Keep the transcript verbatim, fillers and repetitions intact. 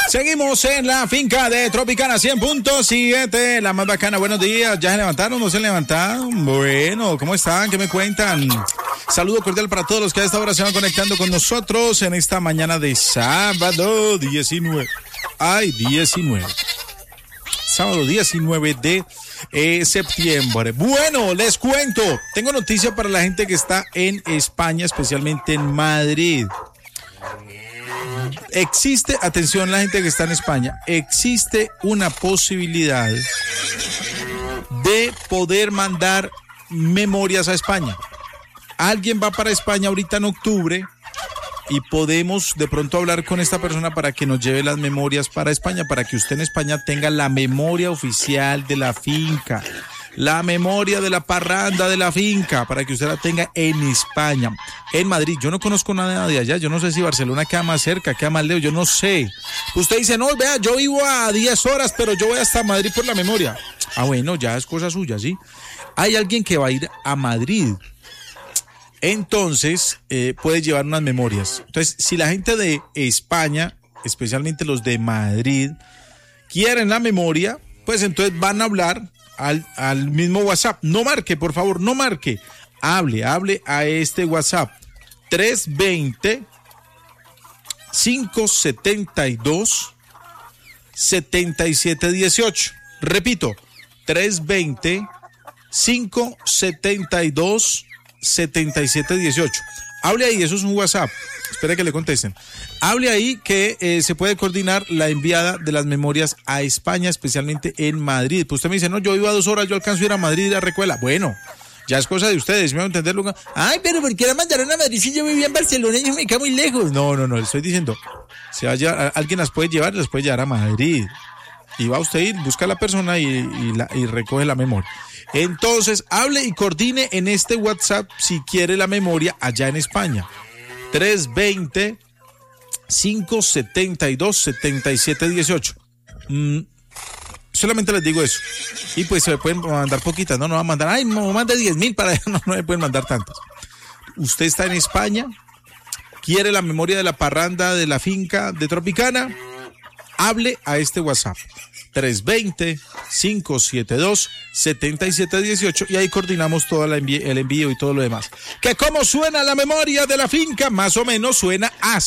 Seguimos en la finca de Tropicana cien punto siete, la más bacana. Buenos días, ¿ya se levantaron? ¿No se levantaron? Bueno, ¿cómo están? ¿Qué me cuentan? Saludo cordial para todos los que a esta hora se van conectando con nosotros en esta mañana de sábado diecinueve. Ay, diecinueve. Sábado diecinueve de eh, septiembre. Bueno, les cuento. Tengo noticia para la gente que está en España, especialmente en Madrid. Existe, atención la gente que está en España, existe una posibilidad de poder mandar memorias a España. Alguien va para España ahorita en octubre y podemos de pronto hablar con esta persona para que nos lleve las memorias para España, para que usted en España tenga la memoria oficial de la finca, la memoria de la parranda de la finca, para que usted la tenga en España, en Madrid. Yo no conozco nada de allá, yo no sé si Barcelona queda más cerca, queda más lejos, yo no sé. Usted dice, no, vea, yo vivo a diez horas, pero yo voy hasta Madrid por la memoria. Ah, bueno, ya es cosa suya, ¿sí? Hay alguien que va a ir a Madrid, entonces eh, puede llevar unas memorias. Entonces, si la gente de España, especialmente los de Madrid, quieren la memoria, pues entonces van a hablar Al, al mismo WhatsApp. No marque, por favor, no marque. Hable, hable a este WhatsApp. tres veinte, cinco setenta y dos, setenta y siete dieciocho. Repito, tres veinte, cinco setenta y dos, setenta y siete dieciocho. Hable ahí, eso es un WhatsApp. Espere que le contesten. Hable ahí que eh, se puede coordinar la enviada de las memorias a España, especialmente en Madrid. Pues usted me dice, no, yo iba a dos horas, yo alcanzo a ir a Madrid a Recuela. Bueno, ya es cosa de ustedes, me van a entender. Ay, pero ¿por qué la mandaron a Madrid si yo vivía en Barcelona y me queda muy lejos? No, no, no, le estoy diciendo, si vaya, alguien las puede llevar, las puede llevar a Madrid. Y va usted ir, busca a la persona y, y, la, y recoge la memoria. Entonces, hable y coordine en este WhatsApp si quiere la memoria allá en España. tres veinte, cinco setenta y dos, setenta y siete dieciocho. Mm, solamente les digo eso. Y pues se pueden mandar poquitas, no, no va a mandar, ay, no, manda diez mil para allá, no, no me pueden mandar tantas. Usted está en España, quiere la memoria de la parranda de la finca de Tropicana, hable a este WhatsApp. tres veinte, cinco setenta y dos, setenta y siete dieciocho y ahí coordinamos todo el envío y todo lo demás. ¿Que cómo suena la memoria de la finca? Más o menos suena así.